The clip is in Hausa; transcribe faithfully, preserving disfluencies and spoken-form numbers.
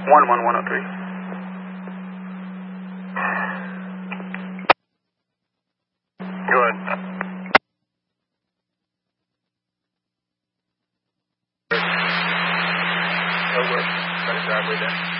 one one one oh three. Go ahead. No work. Got a driveway there.